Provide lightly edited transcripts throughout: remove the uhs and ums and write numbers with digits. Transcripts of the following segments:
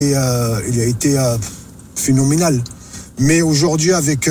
il a été phénoménal. Mais aujourd'hui, avec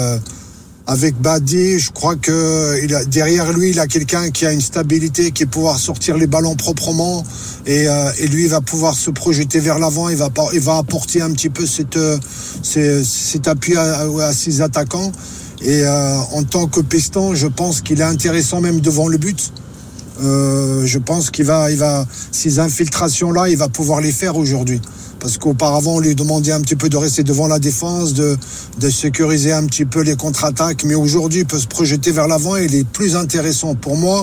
Badi, je crois que derrière lui, il a quelqu'un qui a une stabilité, qui va pouvoir sortir les ballons proprement, et lui, il va pouvoir se projeter vers l'avant. Il va apporter un petit peu cet appui à ses attaquants. Et en tant que piston, je pense qu'il est intéressant même devant le but. Je pense qu'il va ces infiltrations-là, il va pouvoir les faire aujourd'hui. Parce qu'auparavant, on lui demandait un petit peu de rester devant la défense, de sécuriser un petit peu les contre-attaques. Mais aujourd'hui, il peut se projeter vers l'avant et il est plus intéressant. Pour moi,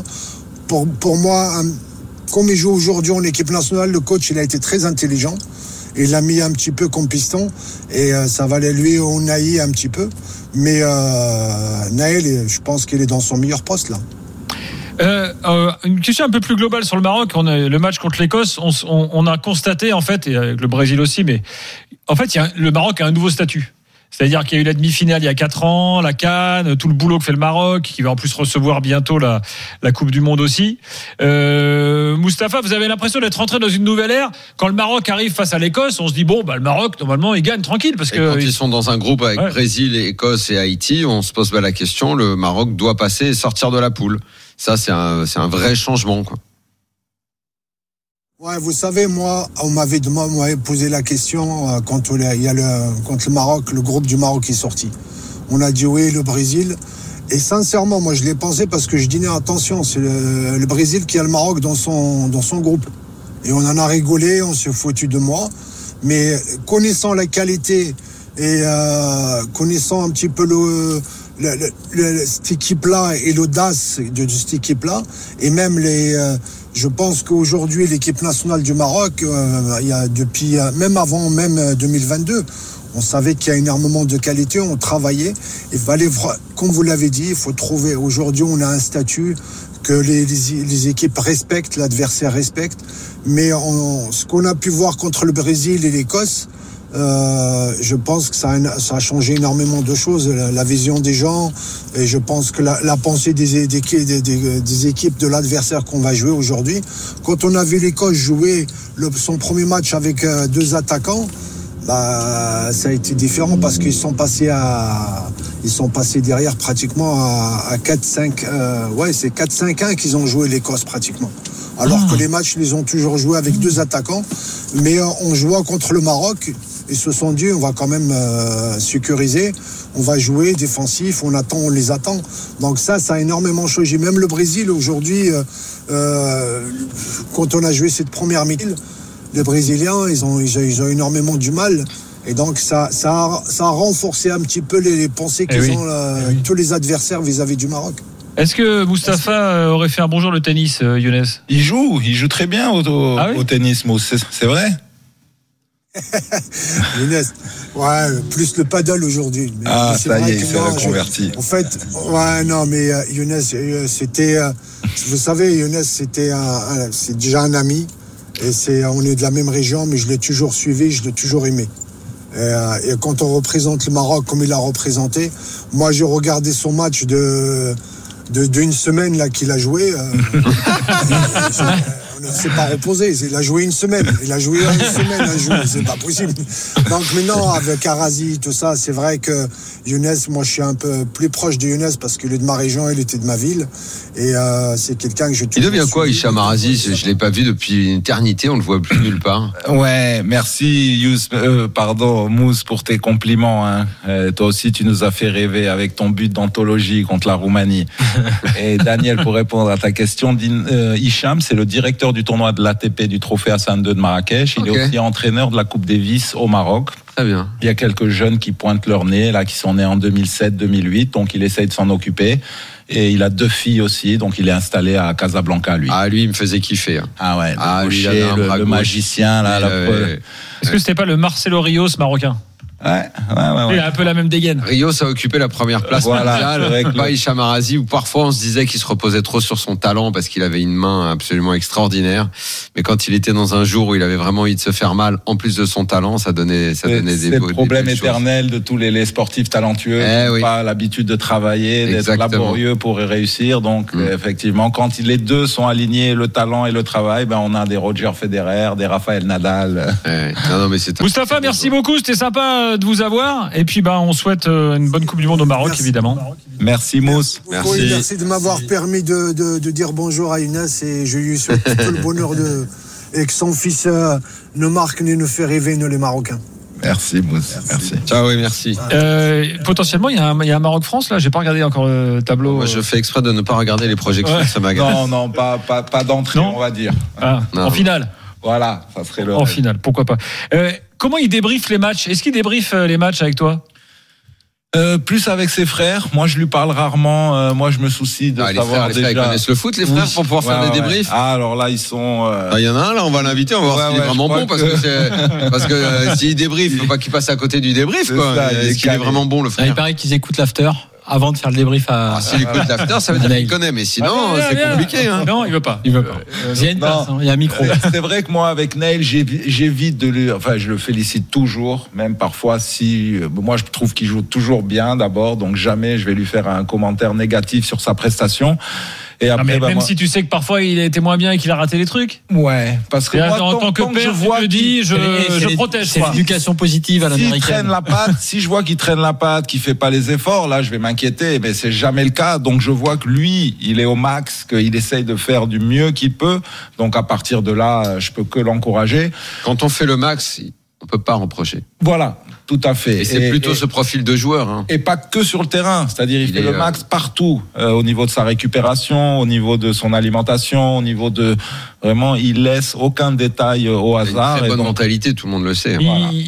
comme il joue aujourd'hui en équipe nationale, le coach, il a été très intelligent. Il l'a mis un petit peu comme piston. Et ça valait lui au Naï un petit peu. Mais Naël, je pense qu'il est dans son meilleur poste, là. Une question un peu plus globale sur le Maroc. Le match contre l'Écosse, on a constaté en fait, et avec le Brésil aussi, mais en fait, le Maroc a un nouveau statut. C'est-à-dire qu'il y a eu la demi-finale il y a 4 ans, la CAN, tout le boulot que fait le Maroc, qui va en plus recevoir bientôt la Coupe du Monde aussi. Mustapha, vous avez l'impression d'être rentré dans une nouvelle ère. Quand le Maroc arrive face à l'Écosse, on se dit le Maroc, normalement, il gagne tranquille. Parce que quand ils sont dans un groupe avec Brésil, Écosse et Haïti, on se pose la question, le Maroc doit passer et sortir de la poule. Ça, c'est un vrai changement, quoi. Ouais, vous savez, moi, on m'avait posé la question contre le Maroc, le groupe du Maroc est sorti. On a dit oui, le Brésil. Et sincèrement, moi, je l'ai pensé parce que je disais attention, c'est le Brésil qui a le Maroc dans son groupe. Et on en a rigolé, on s'est foutu de moi. Mais connaissant la qualité et connaissant un petit peu cette équipe-là et l'audace de cette équipe-là, et même je pense qu'aujourd'hui l'équipe nationale du Maroc, il y a depuis même avant 2022, on savait qu'il y a énormément de qualité, on travaillait. Il fallait, comme vous l'avez dit, il faut trouver. Aujourd'hui, on a un statut que les équipes respectent, l'adversaire respecte. Mais ce qu'on a pu voir contre le Brésil et l'Écosse, je pense que ça a changé énormément de choses, la vision des gens, et je pense que la pensée des équipes de l'adversaire qu'on va jouer aujourd'hui. Quand on a vu l'Écosse jouer son premier match avec 2 attaquants, ça a été différent parce qu'ils sont passés derrière pratiquement à 4-5. C'est 4-5-1 qu'ils ont joué l'Écosse pratiquement. Alors que les matchs, ils ont toujours joué avec 2 attaquants. Mais en jouant contre le Maroc, ils se sont dit, on va quand même sécuriser, on va jouer défensif, on les attend. Donc ça a énormément changé. Même le Brésil, aujourd'hui, quand on a joué cette première mi-temps, les Brésiliens, ils ont énormément du mal. Et donc ça a renforcé un petit peu les pensées qu'ils ont tous les adversaires vis-à-vis du Maroc. Est-ce que Mustapha aurait fait un bon jour le tennis, Younes ? Il joue très bien au tennis, Mouss, c'est vrai ? Younes, plus le paddle aujourd'hui. Mais ça y est, il s'est reconverti. En fait, mais Younes, c'était, vous savez, Younes, c'est déjà un ami. Et on est de la même région, mais je l'ai toujours suivi, je l'ai toujours aimé. Et quand on représente le Maroc comme il l'a représenté, moi j'ai regardé son match d'une semaine là qu'il a joué. On ne s'est pas reposé. Il a joué une semaine. C'est pas possible. Donc maintenant, avec Arazi, tout ça, c'est vrai que Younes, moi je suis un peu plus proche de Younes parce qu'il est de ma région, il était de ma ville. Et c'est quelqu'un que je... Il devient quoi, Hicham Arazi ? Je ne l'ai pas vu depuis une éternité, on ne le voit plus nulle part. Ouais, merci Mousse, pour tes compliments. Hein. Toi aussi, tu nous as fait rêver avec ton but d'anthologie contre la Roumanie. Et Daniel, pour répondre à ta question, Hicham, c'est le directeur du tournoi de l'ATP du Trophée Hassan II de Marrakech. Il est aussi entraîneur de la Coupe Davis au Maroc. Très bien. Il y a quelques jeunes qui pointent leur nez, là, qui sont nés en 2007-2008, donc il essaye de s'en occuper. Et il a 2 filles aussi, donc il est installé à Casablanca, lui. Ah, lui, il me faisait kiffer. Le magicien, là. Est-ce que c'était pas le Marcelo Rios marocain ? Il a un peu la même dégaine. Rio, ça a occupé la première place mondiale. Pas Hicham Arazi, où parfois on se disait qu'il se reposait trop sur son talent parce qu'il avait une main absolument extraordinaire. Mais quand il était dans un jour où il avait vraiment envie de se faire mal, en plus de son talent, ça donnait c'est le problème éternel de tous les sportifs talentueux qui n'ont pas l'habitude de travailler, d'être laborieux pour réussir. Donc, effectivement, quand les deux sont alignés, le talent et le travail, on a des Roger Federer, des Rafael Nadal. Moustapha, merci beaucoup. C'était sympa de vous avoir. Et puis, on souhaite une bonne Coupe du Monde au Maroc, évidemment. Merci, Mousse. Merci de m'avoir permis de dire bonjour à Inès, et je lui souhaite tout le bonheur et que son fils ne marque ni ne fait rêver les Marocains. Merci, Mousse. Merci. Ciao, oui, merci. Potentiellement, il y a un Maroc-France, là. J'ai pas regardé encore le tableau. Moi, je fais exprès de ne pas regarder les projections de ce magasin. Non, pas d'entrée, on va dire. En finale. Voilà, ça serait le. En finale, pourquoi pas. Comment il débriefe les matchs ? Est-ce qu'il débriefe les matchs avec toi ? Plus avec ses frères. Moi, je lui parle rarement. Moi, je me soucie de savoir les frères, ils connaissent le foot, les frères, pour pouvoir faire des débriefs. Alors là, ils sont. Il y en a un là, on va l'inviter, on va voir s'il est vraiment bon, parce que s'il débriefe, il faut pas qu'il passe à côté du débrief, quoi. Est-ce qu'il est vraiment bon, le frère ? Il paraît qu'ils écoutent l'after avant de faire le débrief à. S'il écoute l'after, ça veut dire qu'il connaît, mais sinon, c'est compliqué. Non, il veut pas. Il y a une place, il y a un micro. C'est vrai que moi, avec Neil, j'évite de lui. Enfin, je le félicite toujours, même parfois si. Moi, je trouve qu'il joue toujours bien d'abord, donc jamais je vais lui faire un commentaire négatif sur sa prestation. Et après, même si tu sais que parfois il a été moins bien et qu'il a raté les trucs. Ouais, parce que moi, en tant que père, je protège. C'est l'éducation positive à l'américaine. Si je vois qu'il traîne la patte, qu'il fait pas les efforts, là, je vais m'inquiéter. Mais c'est jamais le cas. Donc je vois que lui, il est au max, qu'il essaye de faire du mieux qu'il peut. Donc à partir de là, je peux que l'encourager. Quand on fait le max, on peut pas reprocher. Voilà. Tout à fait. Et c'est plutôt ce profil de joueur. Et pas que sur le terrain. C'est-à-dire, il fait le max partout. Au niveau de sa récupération, au niveau de son alimentation, au niveau de... Vraiment, il laisse aucun détail au hasard. Il a une très bonne mentalité, tout le monde le sait.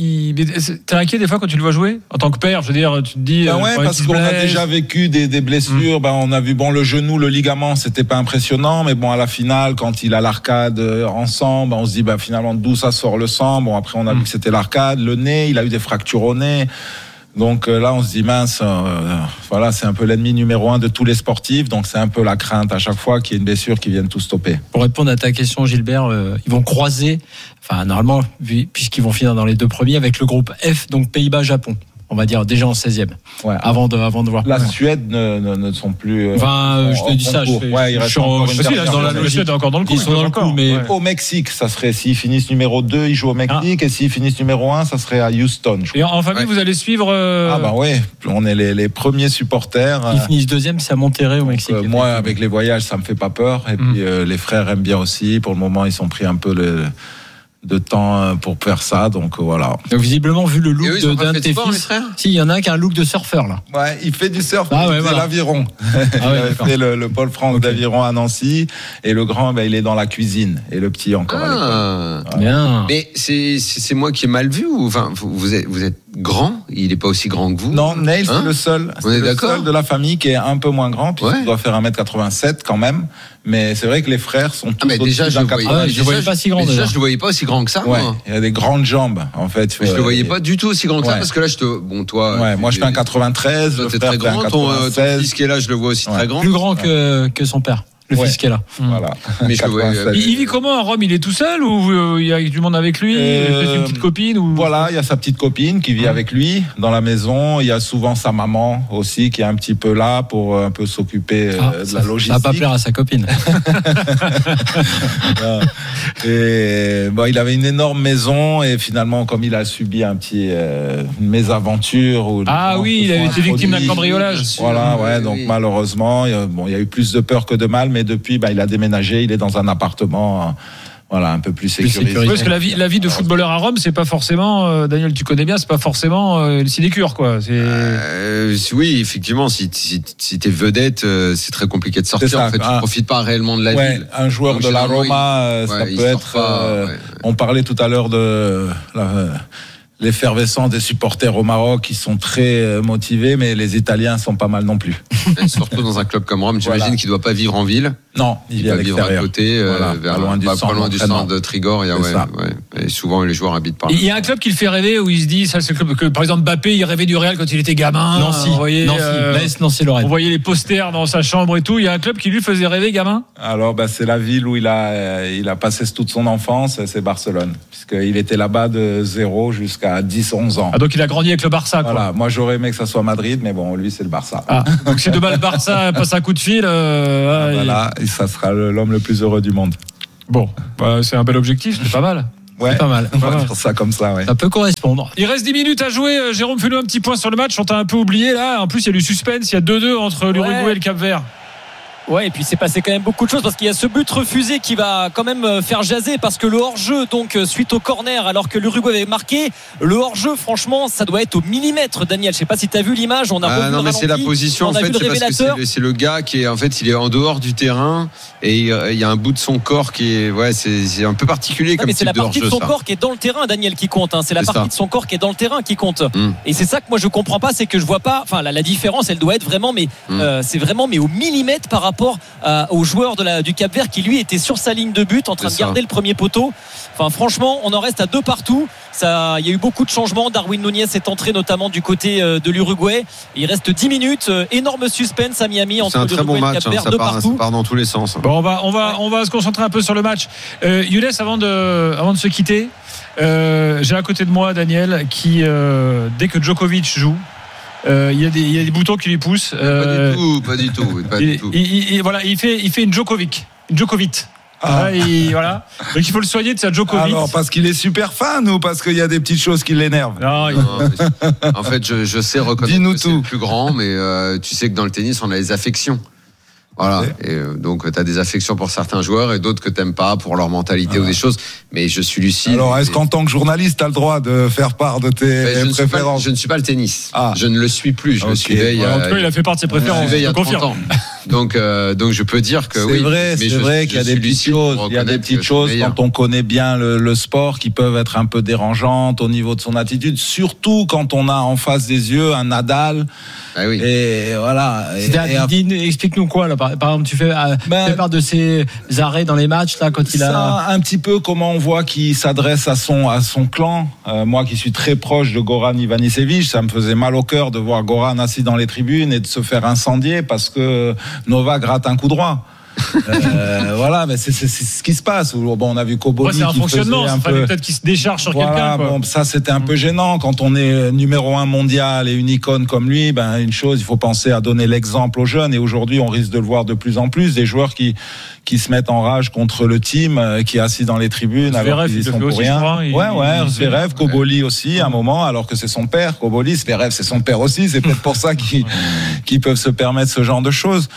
T'es inquiet des fois quand tu le vois jouer ? En tant que père, je veux dire, tu te dis... parce qu'on a déjà vécu des blessures. On a vu, le genou, le ligament, c'était pas impressionnant. Mais à la finale, quand il a l'arcade ensemble, on se dit, finalement, d'où ça sort le sang ? Après, on a vu que c'était l'arcade. Le nez, il a eu des fractures au nez. Donc là, on se dit mince, c'est un peu l'ennemi numéro 1 de tous les sportifs. Donc c'est un peu la crainte à chaque fois qu'il y ait une blessure qui vienne tout stopper. Pour répondre à ta question, Gilbert, ils vont croiser, normalement, puisqu'ils vont finir dans les deux premiers, avec le groupe F, donc Pays-Bas-Japon. On va dire déjà en 16e. Avant de voir. La Suède ne sont plus. Je te dis ça. Ils restent dans la logique, encore dans le coup. Ils sont dans le coup, mais au Mexique, ça serait s'ils finissent numéro 2, ils jouent au Mexique, et s'ils finissent numéro 1, ça serait à Houston. Et en famille, vous allez suivre. On est les premiers supporters. Ils finissent deuxième, c'est à Monterrey au Mexique. Moi, avec les voyages, ça me fait pas peur. Et puis les frères aiment bien aussi. Pour le moment, ils sont pris un peu de temps pour faire ça, donc voilà. Donc visiblement, vu le look d'un de tes fils, si, il y en a un qui a un look de surfeur là. Ouais, il fait du surf, il fait l'aviron. Il avait fait le Paul France d'aviron à Nancy, et le grand, il est dans la cuisine, et le petit encore à l'école. Bien. Mais c'est moi qui ai mal vu, ou vous êtes grand, il est pas aussi grand que vous. Non, Neil, c'est le seul. C'est le seul de la famille qui est un peu moins grand, puisqu'il doit faire 1m87 quand même. Mais c'est vrai que les frères sont tous déjà, je le voyais pas si grand. Déjà, je le voyais pas aussi grand que ça. Moi. Il a des grandes jambes, en fait. Mais je le voyais pas du tout aussi grand que ça, parce que là, toi. Moi, je fais 1m93. Toi, t'es très grand. Ton fils qui est là, je le vois aussi très grand. Plus grand que son père. Le fils qui est là. Voilà. Mais il vit comment à Rome ? Il est tout seul ou il y a du monde avec lui ? Peut-être une petite copine ou... Voilà, il y a sa petite copine qui vit avec lui dans la maison. Il y a souvent sa maman aussi qui est un petit peu là pour un peu s'occuper de la logistique. Ça va pas plaire à sa copine. Et il avait une énorme maison et finalement, comme il a subi une mésaventure. Il avait été victime d'un cambriolage. Voilà, donc malheureusement, il y a eu plus de peur que de mal. Mais depuis, il a déménagé, il est dans un appartement un peu plus sécurisé. Parce que la vie de footballeur à Rome, c'est pas forcément, Daniel, tu connais bien, c'est pas forcément une sinecure, quoi. Oui, effectivement, si t'es vedette, c'est très compliqué de sortir. Ça, en fait, tu profites pas réellement de la ville. Un joueur de la Roma, ça peut être. On parlait tout à l'heure de l'effervescence des supporters au Maroc qui sont très motivés, mais les Italiens sont pas mal non plus. Et surtout dans un club comme Rome, j'imagine qu'il doit pas vivre en ville. Non, il vit à vivre à côté, pas loin du centre de Trigor. Et souvent les joueurs habitent par là. Il y a un club qui le fait rêver où il se dit, ça c'est le club que par exemple Mbappé, il rêvait du Real quand il était gamin. Nancy, Lorraine. On voyait les posters dans sa chambre et tout. Il y a un club qui lui faisait rêver gamin. Alors c'est la ville où il a passé toute son enfance, c'est Barcelone, puisqu'il était là-bas de 0 jusqu'à 10-11 ans. Ah, donc il a grandi avec le Barça, quoi. Voilà, moi j'aurais aimé que ça soit Madrid, mais bon, lui c'est le Barça. Ah, donc si demain le Barça passe un coup de fil, voilà, et ça sera l'homme le plus heureux du monde. Bon, c'est un bel objectif, c'est pas mal. Ouais, c'est pas mal. On va dire ça comme ça, ouais. Ça peut correspondre. Il reste 10 minutes à jouer. Jérôme, fais-nous un petit point sur le match. On t'a un peu oublié là. En plus, il y a du suspense. Il y a 2-2 entre l'Uruguay et le Cap-Vert. Ouais, et puis c'est passé quand même beaucoup de choses parce qu'il y a ce but refusé qui va quand même faire jaser parce que le hors-jeu, donc suite au corner, alors que l'Uruguay avait marqué, le hors-jeu, franchement, ça doit être au millimètre, Daniel. Je sais pas si tu as vu l'image, on a revu non, le mais ralenti, c'est la position, en fait, c'est parce que c'est le gars qui est, en fait, il est en dehors du terrain et il y a un bout de son corps qui est, c'est un peu particulier comme type de hors-jeu. C'est la partie de son corps qui est dans le terrain, Daniel, qui compte, hein. C'est la partie de son corps qui est dans le terrain qui compte. Et c'est ça que moi je comprends pas, c'est que je vois pas, enfin, la différence, elle doit être vraiment, mais c'est vraiment, mais au millimètre par rapport au joueur du Cap-Vert qui lui était sur sa ligne de but en train de garder le premier poteau. Enfin franchement on en reste à 2 partout. Il y a eu beaucoup de changements. Darwin Núñez est entré notamment du côté de l'Uruguay. Il reste 10 minutes. Énorme suspense à Miami entre l'Uruguay et le Cap-Vert. Ça part dans tous les sens. Bon, on va se concentrer un peu sur le match. Younes, avant de se quitter, j'ai à côté de moi Daniel qui dès que Djokovic joue, il y a des boutons qui lui poussent. Pas du tout. Voilà, il fait une Djokovic. Voilà. Donc il faut le soigner de sa Djokovic. Alors parce qu'il est super fan ou parce qu'il y a des petites choses qui l'énervent? Non, en fait, je sais reconnaître que c'est le plus grand, mais tu sais que dans le tennis, on a les affections. Voilà. Et donc, tu as des affections pour certains joueurs et d'autres que t'aimes pas pour leur mentalité ou des choses. Mais je suis lucide. Alors, est-ce qu'en tant que journaliste, tu as le droit de faire part de tes préférences? Je ne suis pas le tennis. Je ne le suis plus. Je le suivais il y a. En tout cas, il a fait part de ses préférences. Il y a 30 ans. Donc, je peux dire que oui. C'est vrai qu'il y a des petites choses. Il y a des petites choses quand on connaît bien le sport qui peuvent être un peu dérangeantes au niveau de son attitude. Surtout quand on a en face des yeux un Nadal. Ah oui. Et voilà. Explique-nous quoi là. Par exemple, tu fais part de ses arrêts dans les matchs là quand il a un petit peu comment on voit qu'il s'adresse à son clan. Moi qui suis très proche de Goran Ivanisevic, ça me faisait mal au cœur de voir Goran assis dans les tribunes et de se faire incendier parce que Novak rate un coup droit. Voilà, mais c'est ce qui se passe. Bon, on a vu Koboli. C'est un fonctionnement. Il fallait peut-être qu'il se décharge sur quelqu'un. Bon, ça c'était un peu gênant quand on est numéro 1 mondial et une icône comme lui. Une chose, il faut penser à donner l'exemple aux jeunes. Et aujourd'hui, on risque de le voir de plus en plus, des joueurs qui se mettent en rage contre le team qui est assis dans les tribunes alors qu'ils sont pour rien. Zverev, Koboli aussi, à un moment, alors que c'est son père. Koboli, Zverev, c'est son père aussi. C'est peut-être pour ça qu'ils peuvent se permettre ce genre de choses.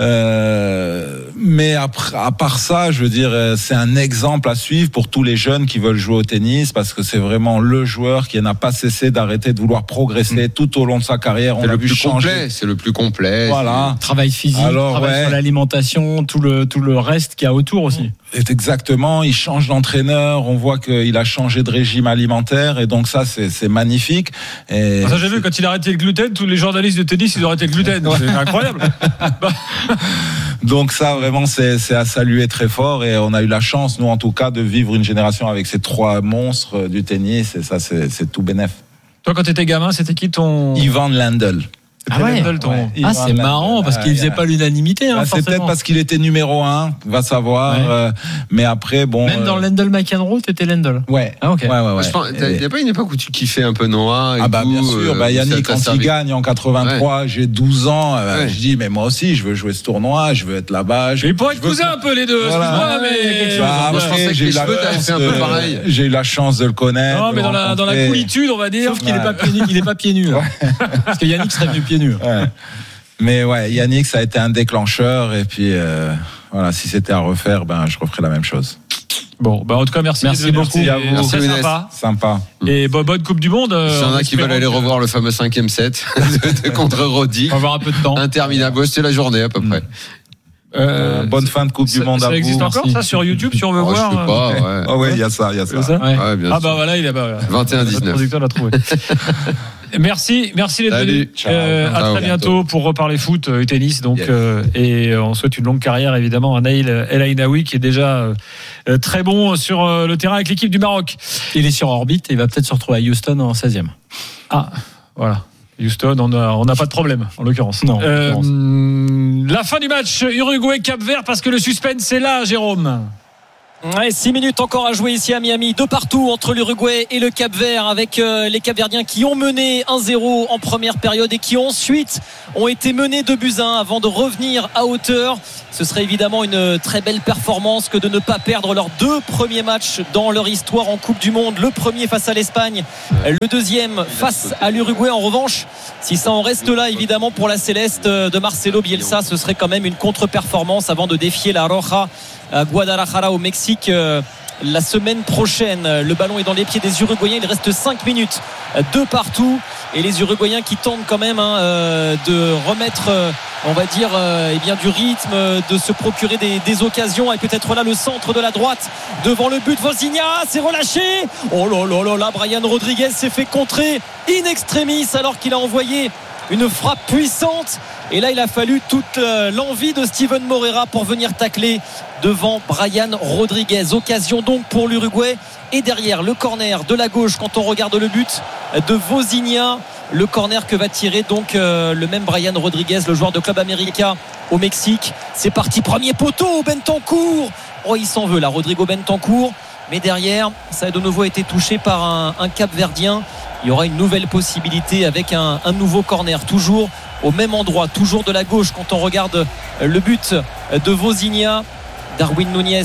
Mais après, à part ça, je veux dire, c'est un exemple à suivre pour tous les jeunes qui veulent jouer au tennis parce que c'est vraiment le joueur qui n'a pas cessé d'arrêter de vouloir progresser tout au long de sa carrière. C'est le plus complet. Voilà. Travail physique, travail sur l'alimentation, tout le reste qu'il y a autour aussi. Exactement, il change d'entraîneur, on voit qu'il a changé de régime alimentaire et donc ça c'est magnifique. Et ça j'ai vu quand il a arrêté le gluten, tous les journalistes de tennis ils ont arrêté le gluten, c'est incroyable. Donc ça vraiment c'est à saluer très fort et on a eu la chance nous en tout cas de vivre une génération avec ces 3 monstres du tennis et ça c'est tout bénef. Toi quand t'étais gamin c'était qui ton... Ivan Lendl. C'est marrant parce qu'il faisait pas l'unanimité. C'est peut-être parce qu'il était numéro 1, va savoir. Mais après, bon. Même dans Lendl McEnroe, t'étais Lendl. Ouais. Ah, ok. Il n'y a pas une époque où tu kiffais un peu Noah et bien sûr. Yannick, quand il gagne en 83, j'ai 12 ans. Je dis, mais moi aussi, je veux jouer ce tournoi, je veux être là-bas. Il pourrait être cousin un peu les deux. Excuse-moi, mais. Je pensais que les cheveux t'avaient fait un peu pareil. J'ai eu la chance de le connaître. Non, mais dans la coolitude, on va dire. Sauf qu'il est pas pieds nus. Parce que Yannick serait venu pieds nus. Ouais. Mais Yannick ça a été un déclencheur et puis voilà, si c'était à refaire je referais la même chose. Bon, en tout cas merci beaucoup à vous. C'est sympa. Et bonne Coupe du Monde. Il y en a qui veulent aller revoir le fameux 5e set contre Roddick. On va avoir un peu de temps. Interminable, c'était la journée à peu près. Bonne fin de Coupe du Monde à vous. Ça existe encore, ça, sur YouTube, si on veut voir? Je sais pas, ouais. Ah ouais, il y a ça. Ouais, bien sûr. bah voilà, il a 21-19. Le producteur l'a trouvé. Merci d'être venu. À très bientôt pour reparler foot et tennis. Donc, et on souhaite une longue carrière évidemment à Naïl El Ainaoui qui est déjà très bon sur le terrain avec l'équipe du Maroc. Il est sur orbite et il va peut-être se retrouver à Houston en 16e. Ah, voilà. Houston, on n'a pas de problème en l'occurrence. Non. La fin du match Uruguay-Cap-Vert parce que le suspense est là, Jérôme. Ouais, 6 minutes encore à jouer ici à Miami, de partout entre l'Uruguay et le Cap-Vert, avec les Cap-Verdiens qui ont mené 1-0 en première période et qui ensuite ont été menés 2-1 avant de revenir à hauteur. Ce serait évidemment une très belle performance que de ne pas perdre leurs 2 premiers matchs dans leur histoire en Coupe du Monde. Le premier face à l'Espagne, le deuxième face à l'Uruguay. En revanche, si ça en reste là évidemment pour la Céleste de Marcelo Bielsa, ce serait quand même une contre-performance avant de défier la Roja à Guadalajara au Mexique la semaine prochaine. Le ballon est dans les pieds des Uruguayens, il reste 5 minutes de partout et les Uruguayens qui tentent quand même de remettre on va dire du rythme, de se procurer des occasions, et peut-être là le centre de la droite devant le but. Vozinha, c'est relâché, oh là, Brian Rodriguez s'est fait contrer in extremis alors qu'il a envoyé une frappe puissante, et là il a fallu toute l'envie de Steven Moreira pour venir tacler devant Brian Rodriguez. Occasion donc pour l'Uruguay, et derrière le corner de la gauche quand on regarde le but de Vozinha, le corner que va tirer donc le même Brian Rodriguez, le joueur de Club América au Mexique. C'est parti, premier poteau, Bentancur, oh il s'en veut là, Rodrigo Bentancur, mais derrière ça a de nouveau été touché par un Cap-Verdien. Il y aura une nouvelle possibilité avec un nouveau corner, toujours au même endroit, toujours de la gauche quand on regarde le but de Vozinha. Darwin Núñez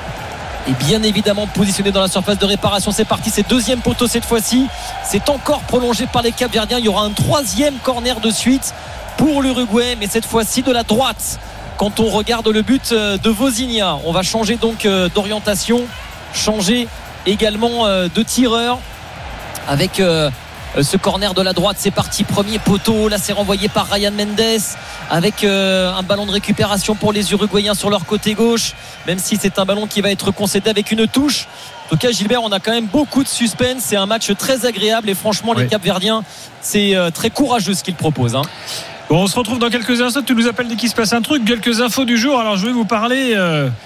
est bien évidemment positionné dans la surface de réparation. C'est parti, c'est deuxième poteau cette fois-ci, c'est encore prolongé par les Cap-Verdiens. Il y aura un troisième corner de suite pour l'Uruguay, mais cette fois-ci de la droite quand on regarde le but de Vozinha. On va changer donc d'orientation, changer également de tireur avec ce corner de la droite. C'est parti, premier poteau, là c'est renvoyé par Ryan Mendes avec un ballon de récupération pour les Uruguayens sur leur côté gauche, même si c'est un ballon qui va être concédé avec une touche. En tout cas, Gilbert, on a quand même beaucoup de suspense, c'est un match très agréable, et franchement les Cap-Verdiens, c'est très courageux ce qu'ils proposent, hein. Bon, on se retrouve dans quelques instants. Tu nous appelles dès qu'il se passe un truc. Quelques infos du jour. Alors je vais vous parler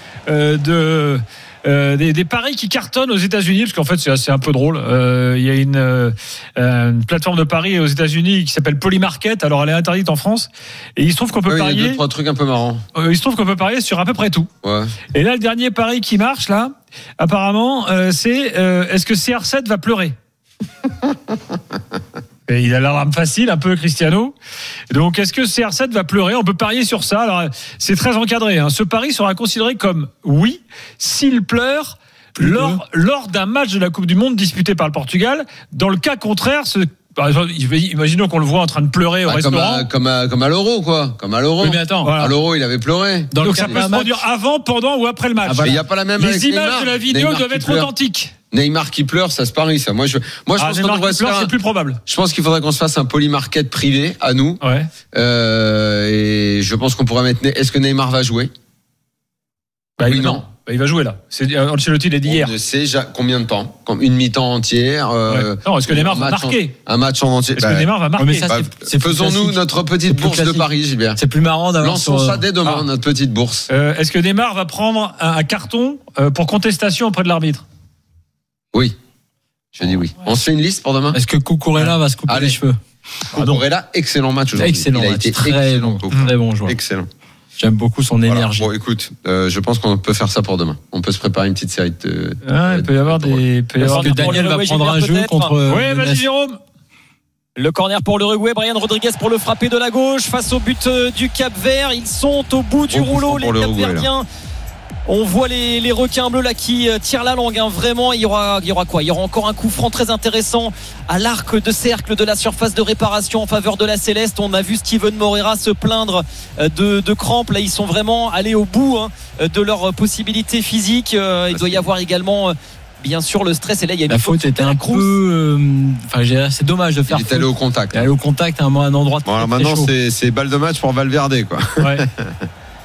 des paris qui cartonnent aux États-Unis, parce qu'en fait c'est un peu drôle. Il y a une plateforme de paris aux États-Unis qui s'appelle Polymarket. Alors elle est interdite en France, et il se trouve qu'on peut parier. Il y a 2-3 trucs un peu marrants. Il se trouve qu'on peut parier sur à peu près tout. Ouais. Et là, le dernier pari qui marche là, apparemment, c'est est-ce que CR7 va pleurer? Et il a l'alarme facile, un peu Cristiano. Donc, est-ce que CR7 va pleurer? On peut parier sur ça. Alors, c'est très encadré, hein. Ce pari sera considéré comme oui s'il pleure lors d'un match de la Coupe du Monde disputé par le Portugal. Dans le cas contraire, imaginons qu'on le voit en train de pleurer au restaurant. Comme à l'Euro, quoi. Comme à l'Euro. Oui, mais attends. Voilà. À l'Euro, il avait pleuré. Donc, ça peut se produire avant, pendant ou après le match. Il n'y a pas la même. Les images de la vidéo doivent être authentiques. Neymar qui pleure, ça se parie, ça. Moi, je pense qu'on devrait se faire. C'est plus probable. Je pense qu'il faudrait qu'on se fasse un Polymarket privé à nous. Ouais. Et je pense qu'on pourrait mettre. Est-ce que Neymar va jouer? Oui, non. Il va jouer là. Ancelotti l'a dit hier. On ne sait combien de temps. Comme une mi-temps entière. Non, est-ce que Neymar va marquer? Un match en entier. Est-ce que Neymar va marquer? Faisons-nous notre petite bourse de Paris, Gilbert. C'est plus marrant d'avoir. Lançons ça dès demain, notre petite bourse. Est-ce que Neymar va prendre un carton pour contestation auprès de l'arbitre? Oui. Je dis oui. On se fait une liste pour demain? Est-ce que Cucurella va se couper les cheveux? Cucurella, excellent match aujourd'hui. Excellent match. Été très bon joueur. Excellent. J'aime beaucoup son énergie. Bon, écoute, je pense qu'on peut faire ça pour demain. On peut se préparer une petite série de. Il peut y avoir des. Est-ce que Daniel va prendre un jeu contre. Oui, vas-y, Jérôme. Le corner pour l'Uruguay, Brian Rodriguez pour le frapper de la gauche face au but du Cap-Vert. Ils sont au bout du rouleau, les Cap-Verdiens. On voit les requins bleus là qui tirent la langue, hein. Vraiment, il y aura quoi? Il y aura encore un coup franc très intéressant à l'arc de cercle de la surface de réparation en faveur de la Céleste. On a vu Steven Moreira se plaindre de crampes. Là, ils sont vraiment allés au bout, hein, de leurs possibilités physiques. Il doit y avoir également bien sûr le stress, et là il y a une la faute était un peu c'est dommage de faire. Il est allé au contact. Il est allé au contact à un endroit. Bon, alors maintenant c'est balle de match pour Valverde, quoi. Ouais.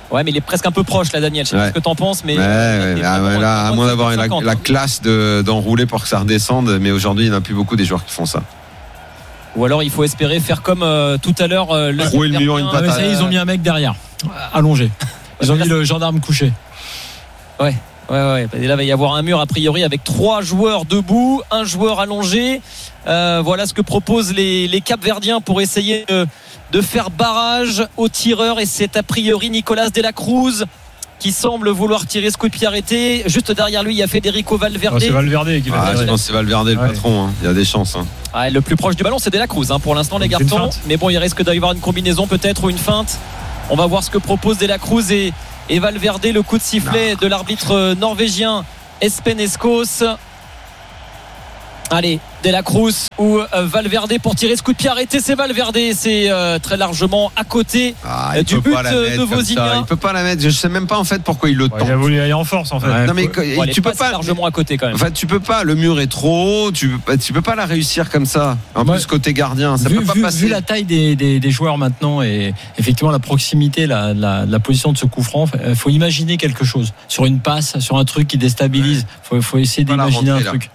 Ouais, mais il est presque un peu proche là, Daniel. Je sais pas ce que t'en penses, mais là, à moins d'avoir la classe d'enrouler pour que ça redescende, mais aujourd'hui il n'y en a plus beaucoup des joueurs qui font ça. Ou alors il faut espérer faire comme tout à l'heure trouer le mur une patate. Ça y est, ils ont mis un mec derrière, allongé. Ils ont mis le gendarme couché. Ouais. Et là, il va y avoir un mur a priori avec 3 joueurs debout, un joueur allongé. Voilà ce que proposent les Capverdiens pour essayer de faire barrage aux tireurs. Et c'est a priori Nicolas de la Cruz qui semble vouloir tirer ce coup de pied arrêté. Juste derrière lui, il y a Federico Valverde. C'est Valverde qui va je pense que c'est Valverde le patron. Il y a des chances. Le plus proche du ballon, c'est de la Cruz pour l'instant, les garçons. Mais bon, il risque d'y avoir une combinaison peut-être ou une feinte. On va voir ce que propose de la Cruz et Valverde. Le coup de sifflet de l'arbitre norvégien Espen Eskås. Allez, De la Cruz ou Valverde pour tirer ce coup de pied arrêté. C'est Valverde, c'est très largement à côté du but de Vozinha. Il peut pas la mettre. Je sais même pas en fait pourquoi il le tente. Il a voulu aller en force en fait. Non mais tu peux pas largement à côté quand même. En fait, tu peux pas. Le mur est trop haut. Tu peux pas la réussir comme ça. En plus côté gardien, ça peut pas passer. Vu la taille des joueurs maintenant et effectivement la proximité, la position de ce coup franc, faut imaginer quelque chose sur une passe, sur un truc qui déstabilise. Faut essayer d'imaginer un truc.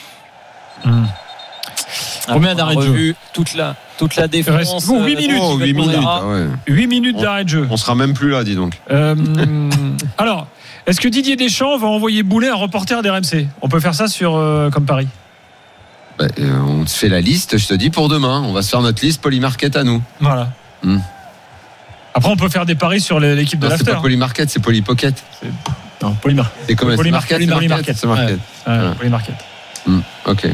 Combien d'arrêts de jeu? Toute la défense. 8 minutes. 8 minutes d'arrêt de jeu. On sera même plus là, dis donc. Alors, est-ce que Didier Deschamps va envoyer Boulet un reporter d'RMC? On peut faire ça sur comme Paris. On te fait la liste, je te dis pour demain. On va se faire notre liste Polymarket à nous. Voilà. Après, on peut faire des paris sur l'équipe de l'after. C'est pas Polymarket, c'est Polypocket. Non, Polymarket. C'est comme Polymarket. C'est Market. Polymarket. Ok.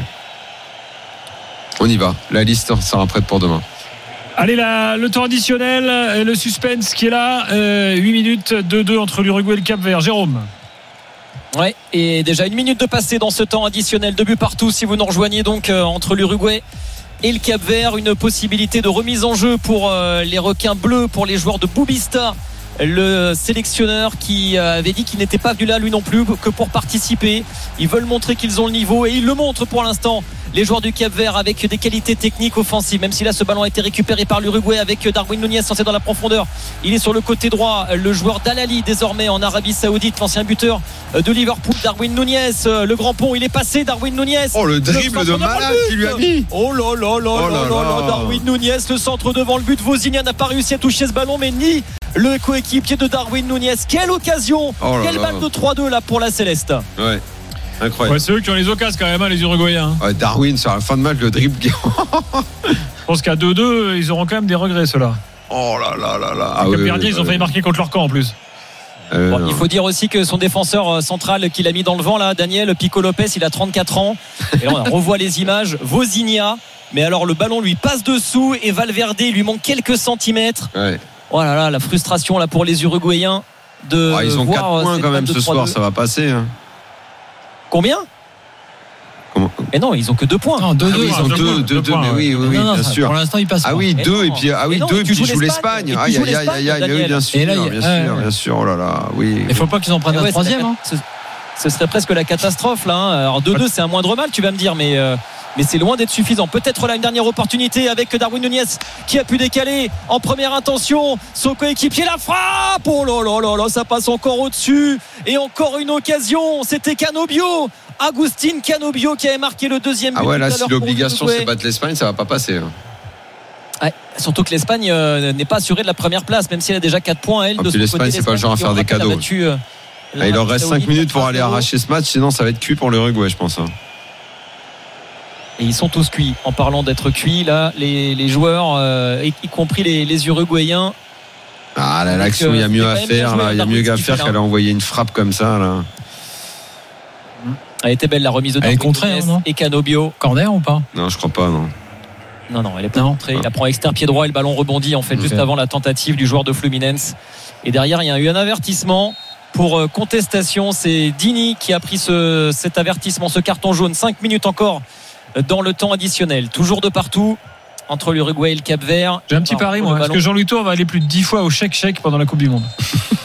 On y va. La liste sera prête pour demain. Allez, le temps additionnel, le suspense qui est là. 8 minutes, 2-2 entre l'Uruguay et le Cap-Vert. Jérôme. Ouais, et déjà 1 minute de passé dans ce temps additionnel. 2 buts partout si vous nous rejoignez donc entre l'Uruguay et le Cap-Vert. Une possibilité de remise en jeu pour les requins bleus, pour les joueurs de Boubista. Le sélectionneur qui avait dit qu'il n'était pas venu là lui non plus que pour participer. Ils veulent montrer qu'ils ont le niveau et ils le montrent pour l'instant, les joueurs du Cap-Vert, avec des qualités techniques offensives, même si là ce ballon a été récupéré par l'Uruguay avec Darwin Núñez censé dans la profondeur. Il est sur le côté droit, le joueur d'Al-Ahly désormais en Arabie Saoudite, l'ancien buteur de Liverpool, Darwin Núñez. Le grand pont, il est passé, Darwin Núñez. Oh, le dribble de malade qu'il lui a mis. Oh là là là là, Darwin Núñez, le centre devant le but. Vozinha n'a pas réussi à toucher ce ballon, mais ni le coéquipier de Darwin Núñez. Quelle occasion, quelle balle de 3-2 là pour la Céleste. Ouais, incroyable. C'est eux qui ont les occasions quand même, les Uruguayens. Darwin sur la fin de match, le dribble. Je pense qu'à 2-2, ils auront quand même des regrets ceux-là. Oh là là là là. Les Cap-Verdiens, ils ont failli marquer contre leur camp en plus. Il faut dire aussi que son défenseur central qu'il a mis dans le vent là, Daniel Pico Lopez, il a 34 ans. Et là on revoit les images. Vozinha, mais alors le ballon lui passe dessous et Valverde lui manque quelques centimètres. Ouais. Oh là là, la frustration là pour les Uruguayens de ils ont 4 points quand même ce soir, ça va passer. Combien? Mais non, ils ont que 2 points. Non, 2-2. Ils ont 2, mais oui, bien sûr. Pour l'instant, ils passent. Ah oui, 2 et puis ils jouent l'Espagne. Aïe, oui, bien sûr. Oh là là, oui. Il faut pas qu'ils en prennent un troisième. Ce serait presque la catastrophe là. Alors 2-2, c'est un moindre mal, tu vas me dire, mais c'est loin d'être suffisant. Peut-être là une dernière opportunité avec Darwin Núñez qui a pu décaler en première intention son coéquipier, la frappe. Oh là là là là, ça passe encore au-dessus. Et encore une occasion, c'était Canobio, Agustín Canobio, qui avait marqué le deuxième but. Ah ouais, là si l'obligation c'est battre l'Espagne, ça va pas passer. Ouais, surtout que l'Espagne n'est pas assurée de la première place, même si elle a déjà 4 points elle. Puis l'Espagne, c'est pas le genre à faire des cadeaux. Il leur reste 5 minutes pour aller arracher ce match, sinon ça va être cuit pour l'Uruguay, je pense. Et ils sont tous cuits. En parlant d'être cuits, là, les joueurs, y compris les Uruguayens. Ah là, l'action, il y a mieux à faire. Il y a mieux à faire qu'elle a envoyé une frappe comme ça. Là. Elle était belle la remise de Darwin Núñez et Canobio. Corner ou pas? Non, je crois pas, non. Non, elle est pas rentrée. Il la prend externe pied droit et le ballon rebondit en fait juste avant la tentative du joueur de Fluminense. Et derrière, il y a eu un avertissement pour contestation. C'est Dini qui a pris cet avertissement, ce carton jaune. 5 minutes encore dans le temps additionnel. Toujours de partout entre l'Uruguay et le Cap-Vert. J'ai un petit pari, moi. Est-ce que Jean-Louis Tour va aller plus de 10 fois au chèque pendant la Coupe du Monde?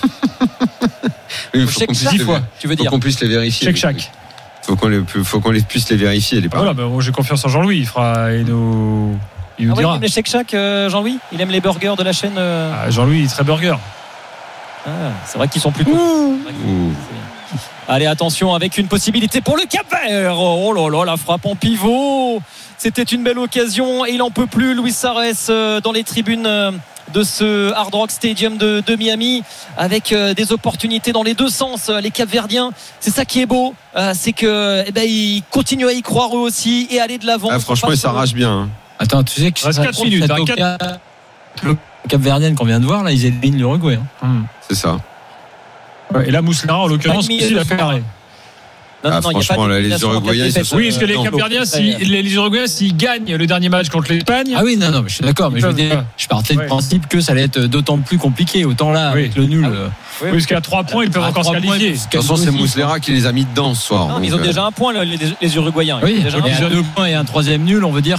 Oui, faut 10 fois, tu veux dire? Faut qu'on puisse les vérifier. Chèque. Faut qu'on puisse les vérifier. Voilà, moi j'ai confiance en Jean-Louis. Il nous dira. Il aime les chèque, Jean-Louis. Il aime les burgers de la chaîne. Jean-Louis, il est très burger. C'est vrai qu'ils sont plutôt. Allez, attention, avec une possibilité pour le Cap-Vert. Oh là là, la frappe en pivot. C'était une belle occasion et il n'en peut plus, Luis Suárez, dans les tribunes de ce Hard Rock Stadium de Miami, avec des opportunités dans les deux sens. Les Cap-Verdiens, c'est ça qui est beau, c'est que ils continuent à y croire eux aussi et aller de l'avant. Franchement, ils s'arrachent bien. Hein. Attends, tu sais que reste 4 minutes. Le Cap-Verdien qu'on vient de voir, là, ils éliminent l'Uruguay. C'est ça. Et là, Mouslera, en l'occurrence, il a fait arrêt. Franchement, les Uruguayens, oui, parce que les Cap-Verdiens, les Uruguayens, s'ils gagnent le dernier match contre l'Espagne. Ah oui, non, mais je suis d'accord, mais je partais du principe que ça allait être d'autant plus compliqué. Autant là, avec le nul. Oui, parce qu'à 3 points, ils peuvent encore se qualifier. De toute façon, c'est Mouslera qui les a mis dedans ce soir. Non, mais ils ont déjà un point, les Uruguayens. Oui, déjà 2 points et un troisième nul, on veut dire.